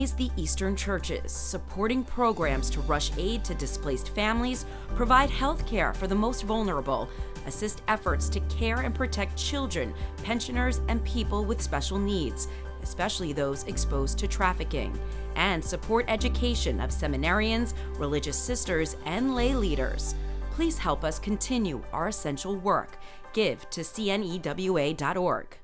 the Eastern churches, supporting programs to rush aid to displaced families, provide health care for the most vulnerable, assist efforts to care and protect children, pensioners, and people with special needs, especially those exposed to trafficking, and support education of seminarians, religious sisters, and lay leaders. Please help us continue our essential work. Give to cnewa.org.